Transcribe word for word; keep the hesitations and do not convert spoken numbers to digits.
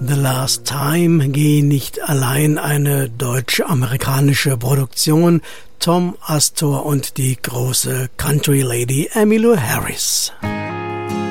The Last Time, Geh nicht allein, eine deutsch-amerikanische Produktion, Tom Astor und die große Country Lady Emmylou Harris.